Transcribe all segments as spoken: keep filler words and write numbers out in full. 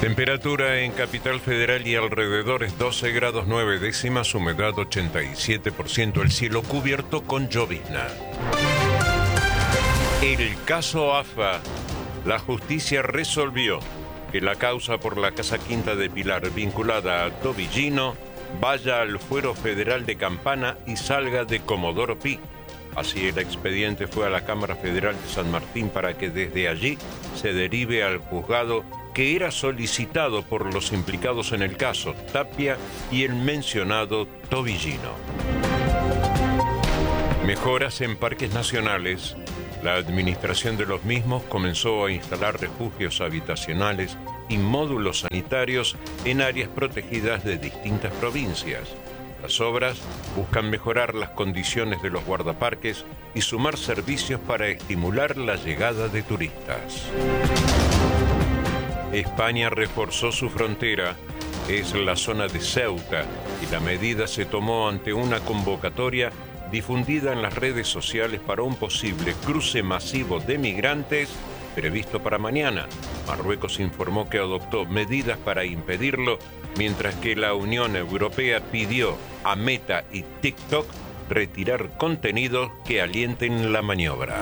Temperatura en Capital Federal y alrededores doce grados nueve décimas, humedad ochenta y siete por ciento, el cielo cubierto con llovizna. El caso A F A. La justicia resolvió que la causa por la Casa Quinta de Pilar vinculada a Tobillino vaya al fuero federal de Campana y salga de Comodoro Pi. Así el expediente fue a la Cámara Federal de San Martín para que desde allí se derive al juzgado que era solicitado por los implicados en el caso, Tapia y el mencionado Tobillino. Mejoras en parques nacionales. La administración de los mismos comenzó a instalar refugios habitacionales y módulos sanitarios en áreas protegidas de distintas provincias. Las obras buscan mejorar las condiciones de los guardaparques y sumar servicios para estimular la llegada de turistas. España reforzó su frontera, es la zona de Ceuta, y la medida se tomó ante una convocatoria difundida en las redes sociales para un posible cruce masivo de migrantes previsto para mañana. Marruecos informó que adoptó medidas para impedirlo, mientras que la Unión Europea pidió a Meta y TikTok retirar contenidos que alienten la maniobra.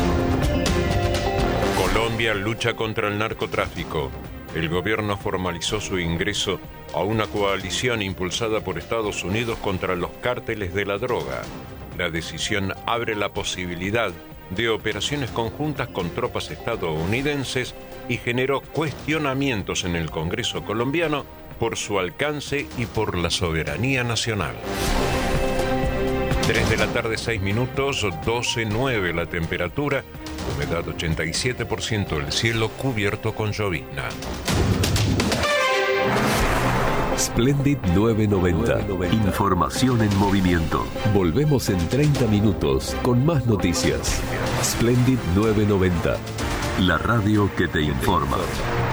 Colombia lucha contra el narcotráfico. El gobierno formalizó su ingreso a una coalición impulsada por Estados Unidos contra los cárteles de la droga. La decisión abre la posibilidad de operaciones conjuntas con tropas estadounidenses y generó cuestionamientos en el Congreso colombiano por su alcance y por la soberanía nacional. tres de la tarde, seis minutos, doce nueve la temperatura, humedad ochenta y siete por ciento, el cielo cubierto con llovizna. Splendid nueve noventa. Información en movimiento. Volvemos en treinta minutos con más noticias. Splendid nueve noventa. La radio que te informa.